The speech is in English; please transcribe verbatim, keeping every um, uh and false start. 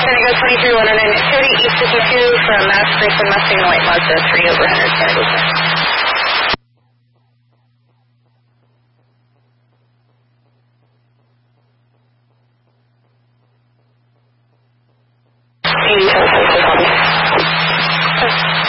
Go twenty-three one oh nine Cody, East fifty-two from Mass Grayson Mustang White Mazda three over one hundred. Can I go check? eighty-seven, copy.